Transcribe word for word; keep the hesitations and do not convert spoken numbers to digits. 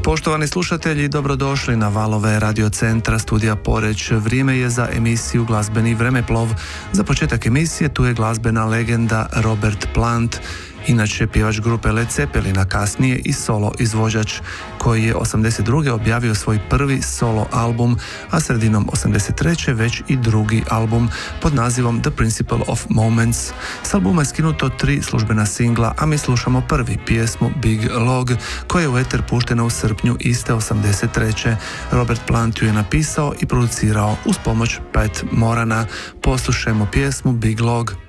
Poštovani slušatelji, dobrodošli na valove Radio Centra Studija Poreć. Vrijeme je za emisiju Glazbeni vremeplov. Za početak emisije tu je glazbena legenda Robert Plant, inače pjevač grupe Led Zeppelina, kasnije i solo izvođač, koji je osamdeset druge objavio svoj prvi solo album, a sredinom osamdeset treće već i drugi album pod nazivom The Principle of Moments. S albuma je skinuto tri službena singla, a mi slušamo prvi, pjesmu Big Log, koja je u eter puštena u srpnju iste osamdeset treće. Robert Plant ju je napisao i producirao uz pomoć Pat Morana. Poslušajmo pjesmu Big Log.